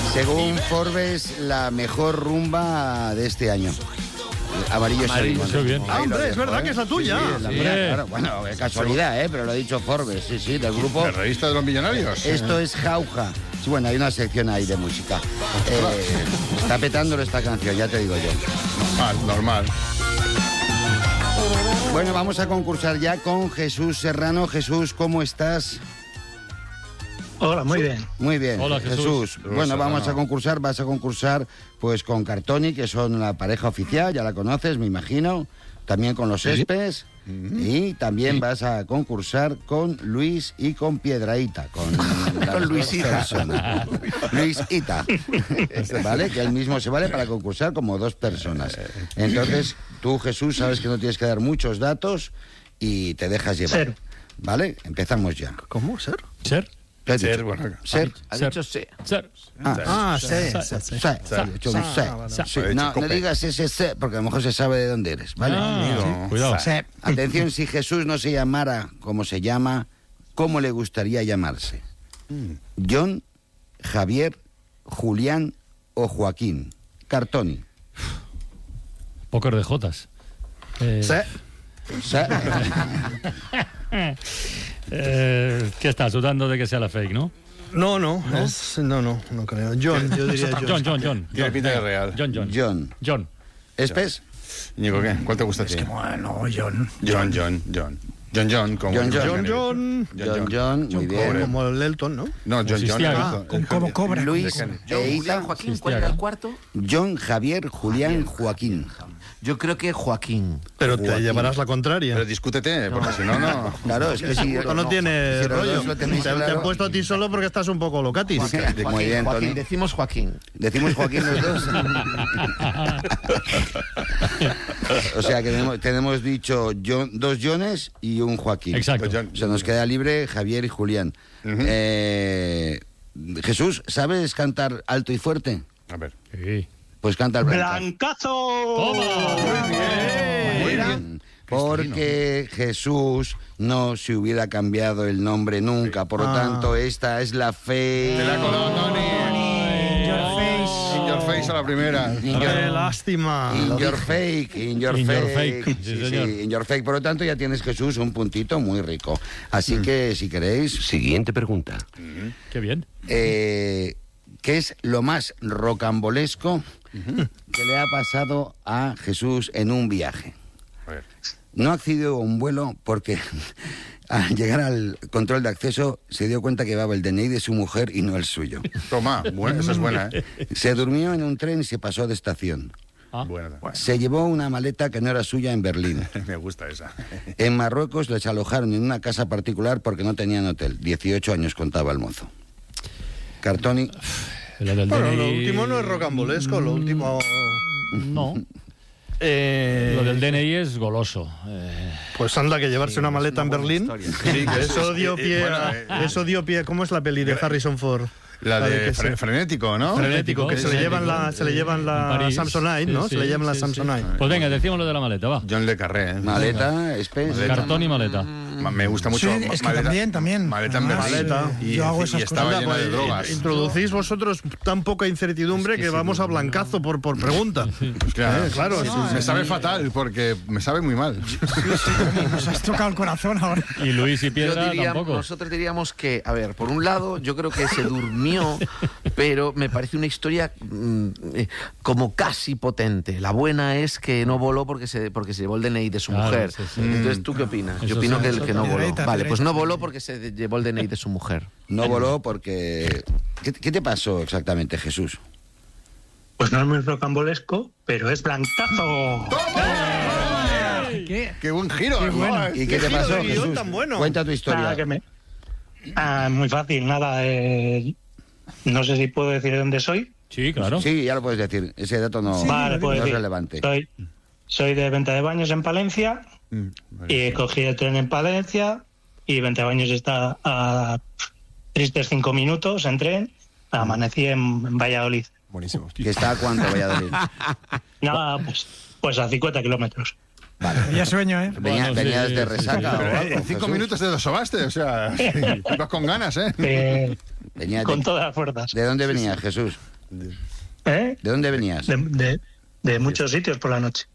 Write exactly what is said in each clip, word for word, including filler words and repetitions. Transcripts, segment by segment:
Según Forbes, la mejor rumba de este año. Amarillo, Amarillo, Sevilla. bien. Ah, hombre, es verdad que es la tuya. Sí, sí, la mía, claro. Bueno, es casualidad, ¿eh? Pero lo ha dicho Forbes, sí, sí, del grupo. ¿La revista de los millonarios? Esto es Jauja. Sí, bueno, hay una sección ahí de música. Eh, está petándolo esta canción, ya te digo yo. Normal, normal. Bueno, vamos a concursar ya con Jesús Serrano. Jesús, ¿cómo estás? Hola, muy bien. Muy bien. Hola, Jesús. Bueno, vamos a concursar, vas a concursar pues con Cartoni, que son la pareja oficial, ya la conoces, me imagino. También con los Espes. Y también sí. vas a concursar con Luis y con Piedrahita. Con, con Luisita. Luisita. ¿Vale? Que él mismo se vale para concursar como dos personas. Entonces, tú, Jesús, sabes que no tienes que dar muchos datos y te dejas llevar. Ser. ¿Vale? Empezamos ya. ¿Cómo? ¿Ser? ¿Ser? ¿Qué has Ser, dicho? bueno. Ser. Ha Ser. dicho sí. Ser. Ah, sí. Ser. sí, sí. Ser. Ser. He dicho un Ah, ser. vale. Sí. He dicho No, no cope. digas ese ser, porque a lo mejor se sabe de dónde eres, ¿vale? Ah, Amigo. cuidado. Sí. Atención, si Jesús no se llamara como se llama, ¿cómo le gustaría llamarse? ¿John, Javier, Julián o Joaquín? Cartoni. Póker de Jotas. Eh, Sí. O sea, eh, ¿Qué estás dudando de que sea la fake, no? No, no, es, no, no, no creo. John, yo diría John. John, John, John. Tiene John, pinta de venga. real. John, John. John. John. ¿Espes? Ñigo, ¿qué? ¿Cuál te gusta a ti? Bueno, John. John, John, John. John, John, como John, como John. John, John, John, muy bien. Como el Elton, ¿no? No, John, John. Existía, Ah, con cómo cobra. Luis, John, e Julián, Ita, Joaquín, Sí, ¿cuál era el cuarto? John, Javier, Julián, Joaquín. Yo creo que Joaquín. Pero te Joaquín. llevarás la contraria. Pero discútete, porque si no, no. Claro, es que si... Esto no tiene si los rollo. dos lo Te, tenéis te claro. he puesto a ti solo porque estás un poco locatis. Joaquín, Muy bien, Joaquín, Tony. decimos Joaquín. Decimos Joaquín los dos. O sea que tenemos, tenemos dicho John, dos Johnes y un Joaquín. Exacto. John. O sea, nos queda libre Javier y Julián. Ujú. eh, Jesús, ¿sabes cantar alto y fuerte? A ver. Sí. Pues canta el blancazo. ¡Blancazo! ¡Toma! Muy bien. Porque Jesús no se hubiera cambiado el nombre nunca. Por lo Ah. tanto, esta es la fe. Te la ha colado, Tony. In your face. In your face a la primera. In ¡Qué your, lástima! in your fake, in your In your fake. fake, sí, Sí, señor. sí, in your fake. Por lo tanto, ya tienes, Jesús, un puntito muy rico. Así que, si queréis, Siguiente pregunta. Qué bien. eh, ¿qué es lo más rocambolesco que le ha pasado a Jesús en un viaje? A ver. No accedió a un vuelo porque al llegar al control de acceso se dio cuenta que llevaba el D N I de su mujer y no el suyo. Toma, buena, esa es buena, ¿eh? Se durmió en un tren y se pasó de estación. Ah. Buena. Se llevó una maleta que no era suya en Berlín. Me gusta esa. En Marruecos les alojaron en una casa particular porque no tenían hotel. dieciocho años contaba el mozo. Cartoni. Lo del Bueno, D N I... lo último no es rocambolesco, lo último... No. Eh, Lo del D N I es goloso. Eh, Pues anda, que llevarse Sí, una es maleta una en buena Berlín. historia. Sí, que Eso dio eh, pie bueno, a... eh, Eso dio pie... ¿Cómo es la peli de Harrison Ford? La de que fre- se- frenético, ¿no? Frenético, que se le llevan la, se le llevan En la París. Samsonite, ¿no? Sí, se le sí, llevan la sí, sí. Samsonite. Pues venga, decimos lo de la maleta, va. John Le Carré, ¿eh? Maleta, espes. Maleta. Cartón y maleta. Ma- Me gusta mucho. Sí, es que maleta, también, también. Maleta en Además, Berlín. maleta. Y, Yo hago y esas estaba cosas. llena de Pues, drogas. introducís vosotros tan poca incertidumbre que, vamos a blancazo por, por pregunta. Pues claro, Eh, claro, sí, me sabe fatal porque me sabe muy mal. Nos has tocado el corazón ahora. Y Luis y Yo Piedra diría- tampoco. nosotros diríamos que, a ver, por un lado, yo creo que se durmió, pero me parece una historia mm, eh, como casi potente. La buena es que no voló porque se, porque se llevó el D N I de su Claro, mujer. sí, sí. Entonces, ¿tú qué opinas? Eso Yo opino sí, que, el eso que no voló. Piedrita, Vale, pues no piedrita. voló porque se llevó el D N I de su mujer. No voló porque... ¿Qué, qué te pasó exactamente, Jesús? Pues no es muy rocambolesco, pero es blancazo. ¿Qué? ¡Qué buen giro! Qué bueno. ¿Y qué te giro pasó, de guión Jesús? tan bueno. Cuenta tu Nada, historia. que me... Ah, muy fácil, nada. eh, No sé si puedo decir de dónde soy. Sí, claro. Sí, ya lo puedes decir. Ese dato no, Sí, Vale, no puedo es decir. relevante. Soy, soy de Venta de Baños en Palencia Mm, y cogí el tren en Palencia y Venta de Baños está a tristes cinco minutos en tren. Amanecí en, en Valladolid. Buenísimo. Que está a cuánto, Valladolid. Nada, pues, pues a cincuenta kilómetros. Ya sueño, ¿eh? Venía, Bueno, venías sí, de sí, resaca Pero, o eh, algo, en cinco Jesús. minutos te lo sobaste, o sea, ibas con ganas, ¿eh? Eh, Venía con de, todas las fuerzas. ¿De dónde venías, Jesús? ¿Eh? ¿De dónde venías? De, de, de muchos sitios por la noche.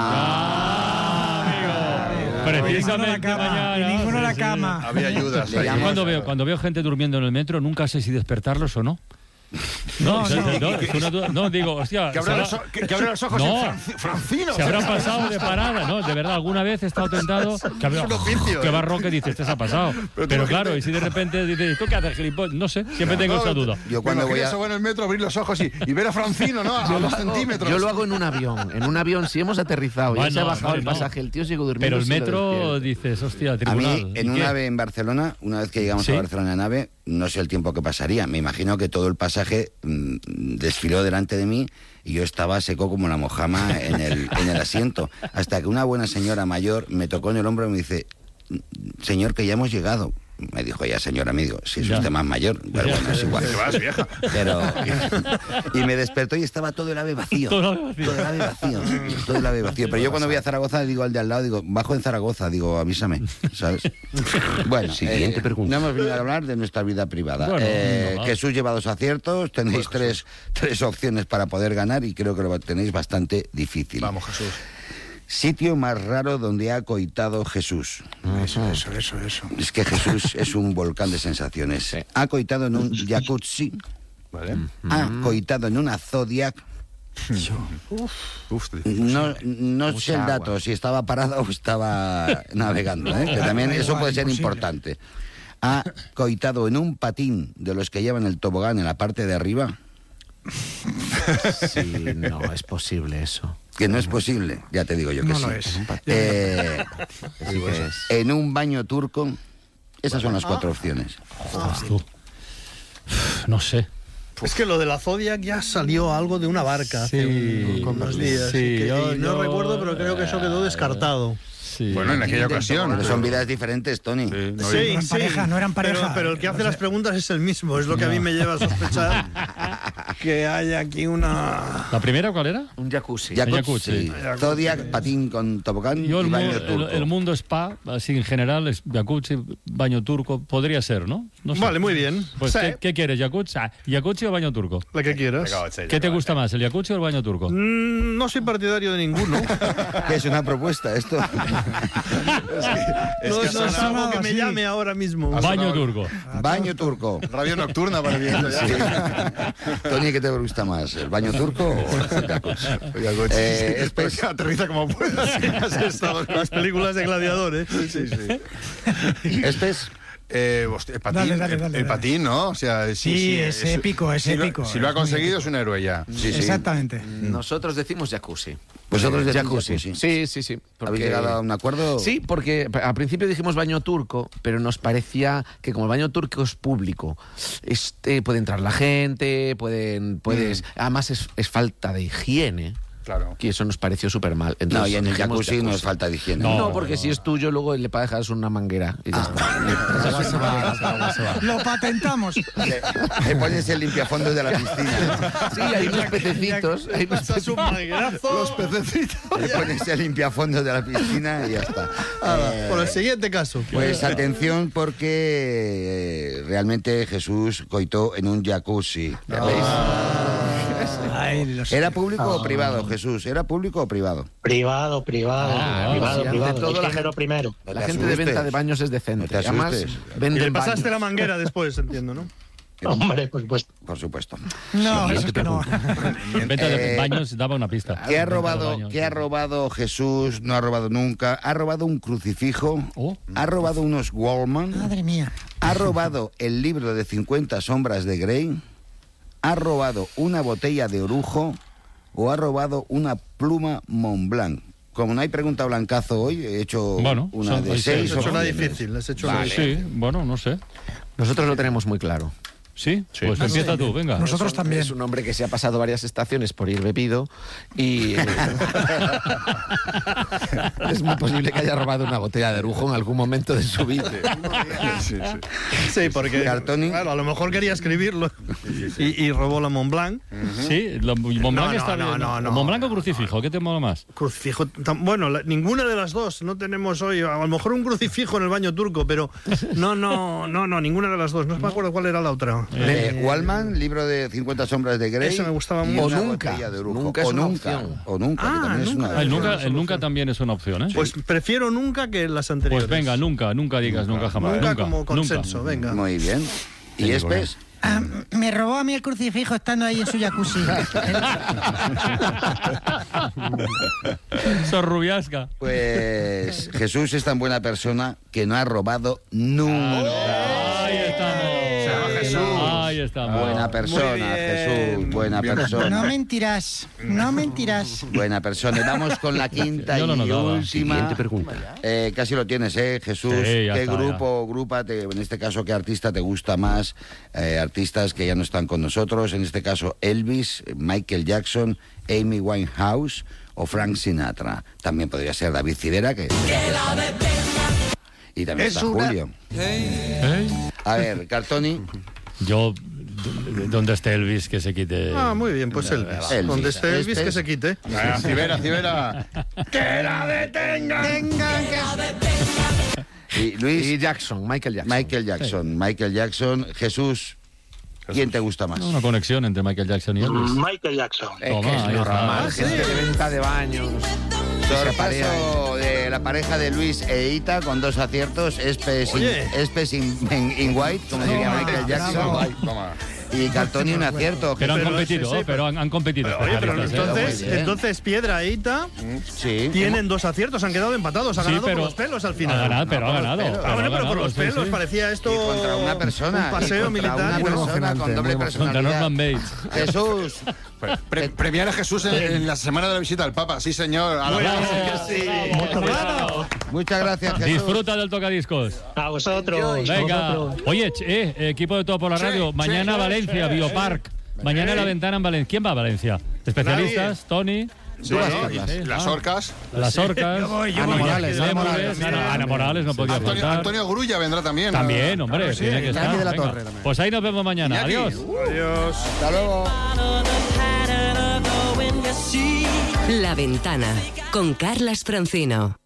Ah, Precisamente Ninguno a la cama, mañana. y ninguno a la sí, sí. cama. Había ayudas. Le ahí. Yo llamo- cuando veo, cuando veo gente durmiendo en el metro, nunca sé si despertarlos o no. No, No, no, no. no, es una duda. No, digo, hostia, Que se, abra habrá- los, o- que, que abra los ojos No. en Franci- Francino. se habrán pasado de parada, ¿no? De verdad, alguna vez he estado tentado. Que había, un oficio, qué ¿eh? barro que dices, te ha pasado. Pero Pero, tú claro, imagínate- y si de repente dices, ¿tú qué haces, gilipollas? No sé, siempre tengo esa duda. yo Cuando cuando voy a... eso en el metro, abrir los ojos y, y ver a Francino, ¿no? A dos centímetros. Yo lo hago en un avión. En un avión, si hemos aterrizado, ya Bueno, se ha bajado no, el no. pasaje, el tío sigue durmiendo. Pero el se lo metro despierta. dices, hostia, A tribunal. mí, ¿y en qué? una ave en Barcelona, una vez que llegamos ¿Sí? a Barcelona en AVE, no sé el tiempo que pasaría. Me imagino que todo el pasaje mm, desfiló delante de mí y yo estaba seco como la mojama en el, en el asiento. Hasta que una buena señora mayor me tocó en el hombro y me dice, señor, que ya hemos llegado. Me dijo, ya señora, me digo, si es Ya. usted más mayor. Pero bueno, es igual. Te vas, vieja. Pero, y me despertó y estaba todo el ave vacío. Todo el ave vacío. Todo el ave vacío. Todo el ave vacío. Pero yo cuando voy a Zaragoza digo al de al lado, digo, bajo en Zaragoza, digo, avísame, ¿sabes? Bueno, Siguiente eh, pregunta. no hemos venido a hablar de nuestra vida privada. Bueno, Eh, no, va. Jesús lleva dos aciertos, tenéis tres, tres opciones para poder ganar y creo que lo tenéis bastante difícil. Vamos, Jesús. Sitio más raro donde ha coitado Jesús. Eso, eso, eso, eso. Es que Jesús es un volcán de sensaciones. Ha coitado en un jacuzzi, Vale. ha coitado en una Zodiac. Uf, No, no Mucha sé el dato, agua. si estaba parado o estaba navegando, ¿eh? Que también Da eso igual, puede ser imposible. importante. Ha coitado en un patín de los que llevan el tobogán en la parte de arriba, Sí, no, es posible eso. que no es posible, ya te digo yo que No sí. lo es. Eh, Sí que es. en un baño turco, esas son las cuatro opciones. Ostras, tú. No sé. Es que lo de la Zodiac ya salió algo de una barca hace Sí, un- unos días. sí, y que- yo- y no yo- recuerdo, pero creo que eso quedó descartado. Sí. Bueno, en aquella ocasión. Pero son vidas diferentes, Tony. Sí, no Sí, eran sí, pareja, no eran pareja. Pero, pero el que hace las preguntas es el mismo, es lo que a mí me lleva a sospechar que hay aquí una... ¿La primera cuál era? Un jacuzzi. Jacuzzi, Jacuzzi. Zodiac, patín con tobogán Yo el, y mu- baño el- turco. el mundo spa, así en general, es jacuzzi, baño turco, podría ser, ¿no? No sé. Vale, muy bien. Pues, Sí, ¿qué, qué quieres, jacuzzi? Ah, ¿Jacuzzi o baño turco? la que quieras. ¿Qué te gusta más, el jacuzzi o el baño turco? Mm, No soy partidario de ninguno. ¿Qué es una propuesta esto? no, que no es sonaba algo que me así. llame ahora mismo. Baño turco. Baño turco. Radio nocturna para mí. Tony, ¿qué te gusta más? ¿El baño turco o el jacuzzi? Eh, es Pues pes- aterriza como puedas. Has estado con Las películas de gladiadores. Sí, sí. ¿Espes? Eh, hostia, el patín, Dale, dale, el- dale, el, dale. patín, ¿no? O sea, sí, Sí, sí, es épico, es si lo- épico, si lo ha es muy conseguido, épico. es un héroe ya. Sí, sí. Exactamente. Nosotros decimos jacuzzi. Vosotros decís Jacuzzi. jacuzzi. Sí, sí, sí. porque- ¿Habéis llegado a un acuerdo? Sí, porque al principio dijimos baño turco, pero nos parecía que como el baño turco es público, este, puede entrar la gente, pueden, puedes, además es, es falta de higiene, Claro. que eso nos pareció súper mal. No, Entonces, y en el dijimos jacuzzi no es falta de higiene. No, No. porque si es tuyo, luego le dejas una manguera y ya está. El agua se va, el agua se va. Lo patentamos. Le, le pones el limpiafondos de la piscina. Sí, hay unos pececitos. Hay unos Pasas un manguerazo. Los pececitos. Le pones el limpiafondos de la piscina y ya está. Eh, Por el siguiente caso. Pues atención porque eh, realmente Jesús coitó en un jacuzzi. ¿Ya veis? Ay, los- ¿Era público o privado, Jesús? ¿Era público o privado? Privado, privado, Ah, privado, sí, ante privado. todo, El la género primero. No La te gente de asustes. venta de baños es decente. No te Además, asustes. Y venden le pasaste baños. la manguera después, entiendo, ¿no? Hombre, por supuesto. Por supuesto. No, eso es que no. Venta de Eh, baños daba una pista. ¿Qué ha Venta de robado, baños. ¿Qué ha robado Jesús? No ha robado nunca. Ha robado un crucifijo. Oh. Ha robado unos Wallman. Madre mía. Ha robado el libro de cincuenta sombras de Grey. Ha robado una botella de orujo. O ha robado una pluma Montblanc. Como no hay pregunta blancazo hoy, he hecho Bueno, una son- de hoy seis. Has hecho una opciones. difícil, has hecho una Vale. difícil. Sí, bueno, no sé. Nosotros lo tenemos muy claro. ¿Sí? Pues empieza tú, venga. Nosotros también. Es un hombre que se ha pasado varias estaciones por ir bebido y eh, es muy posible que haya robado una botella de orujo en algún momento de su vida. Sí, sí. Sí, porque Cartoni. claro, a lo mejor quería escribirlo y, y robó la Montblanc. Sí, lo- Montblanc No, no, está no, bien. no, no. ¿Montblanc o crucifijo? ¿Qué te mola más? Crucifijo, tam- bueno, la- ninguna de las dos. No tenemos hoy, a lo mejor un crucifijo en el baño turco, pero no, no, no, no, ninguna de las dos. No me acuerdo cuál era la otra. Eh, Wallman, libro de cincuenta sombras de Grey. Eso me gustaba y mucho. una O nunca. botella de orujo. Nunca es o una nunca. opción. O nunca, que Ah, también es nunca. una El opción. nunca, el nunca también es una opción, ¿eh? Pues prefiero nunca que las anteriores. Pues venga, nunca, nunca digas nunca, jamás. Nunca, Nunca, como nunca. consenso, venga. Muy bien. ¿Y Sí, Espes? Ah, me robó a mí el crucifijo estando ahí en su jacuzzi. Sorrubiasca. Pues Jesús es tan buena persona que no ha robado nunca. Ahí estamos. Ahí estamos. Buena persona, Muy bien. Jesús. Buena Bien. persona. No mentirás, no mentirás. Buena persona. Y vamos con la quinta Yo lo y notaba. última. Siguiente pregunta. Eh, casi lo tienes, ¿eh, Jesús? Sí, ya ¿Qué está, grupo o grupa, te- en este caso, qué artista te gusta más? Eh, artistas que ya no están con nosotros, en este caso Elvis, Michael Jackson, Amy Winehouse o Frank Sinatra. También podría ser David Civera, que... Y también Es está una- Julio. ¿Eh? A ver, Cartoni. Yo, d- donde esté Elvis, que se quite. Ah, muy bien, pues Elvis. Elvis. Donde esté Elvis, Este que es- se quite. Ah, Civera, Civera. ¡Que la detengan! Tengan que... Y Luis, Y Jackson, Michael Jackson. Michael Jackson. Michael Jackson. Jesús, ¿quién te gusta más? Una conexión entre Michael Jackson y Elvis. Michael Jackson. Es Toma, que es ahí está. normal, gente de venta de baños. Sorpaso de la pareja de Luis e Ita con dos aciertos, Espes in, Oye. Espes in, in- in white, como diría Michael Jackson, Ay, toma. y Cartoni un acierto. Pero han Pero competido, sí, sí, pero han, han competido. Pero, oye, pero especialistas, ¿eh? entonces, Muy bien. entonces Piedra e Ita Sí. tienen dos aciertos, han quedado empatados, ha Sí, ganado pero- por los pelos al Ha final. ganado, pero ha ganado. pelos. Ah, pero bueno, ha pero por ganado, los sí, pelos sí. parecía esto Y contra una persona. un paseo y contra militar. una Muy persona emocionante, con doble muy Contra Norman personalidad. Bates. Jesús, Pre- pre- premiar a Jesús en, en la semana de la visita al Papa. Sí, señor. A la Bueno, vez. sí que sí. Bravo. muchas gracias, Jesús. Disfruta del tocadiscos. A vosotros. Venga. vosotros. Oye, ch- eh, equipo de Todo por la Sí, Radio. sí, Mañana sí, Valencia, sí, Biopark. Mañana en la ventana en Valencia. ¿Quién va a Valencia? Especialistas, Tony. Sí, y las orcas. Las orcas. Yo voy, yo Ana voy. Morales, Ana Ana Morales, Morales, Ana- Ana Morales no podía Antonio, faltar. Antonio Grulla vendrá también. También, a- hombre, Claro, sí. tiene que estar. Iñaki de la Venga. Torre también. Pues ahí nos vemos mañana. Iñaki. Adiós. Adiós. Hasta luego. La Ventana con Carlas Francino.